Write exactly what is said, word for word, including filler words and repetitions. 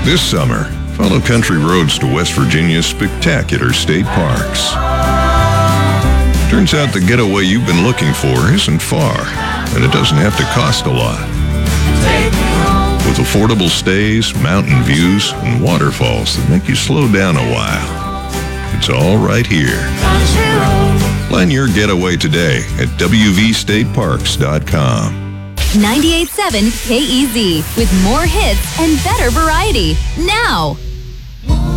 This summer, follow country roads to West Virginia's spectacular state parks. Turns out the getaway you've been looking for isn't far, and it doesn't have to cost a lot. With affordable stays, mountain views, and waterfalls that make you slow down a while. It's all right here. Plan your getaway today at w v state parks dot com. ninety-eight point seven K E Z with more hits and better variety. Now!